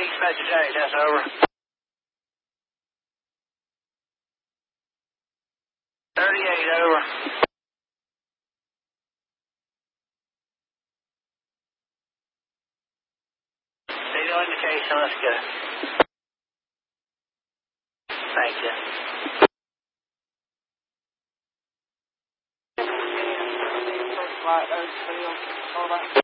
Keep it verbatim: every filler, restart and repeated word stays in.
East Message Access, over. thirty-eight, over. Signal indication, let's go. Thank you. Flight, Oceanfield, all that.